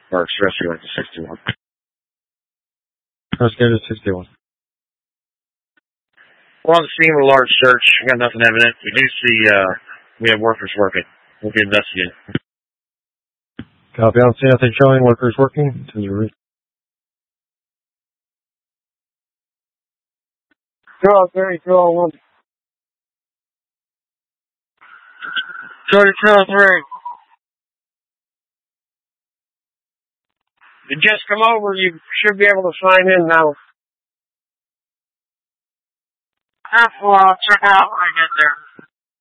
Or rescue at 61. Rescue at 61. We're on the scene with a large search. We got nothing evident. We do see, we have workers working. We'll be investigating. Copy. I don't see nothing showing workers working. 203. 201. 203. You just come over. You should be able to sign in now. Well, I'll check out when I get there.